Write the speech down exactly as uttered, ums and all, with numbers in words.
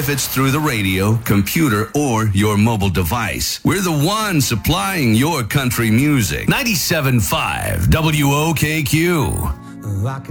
if it's through the radio, computer, or your mobile device. We're the one supplying your country music. ninety-seven point five W O K Q.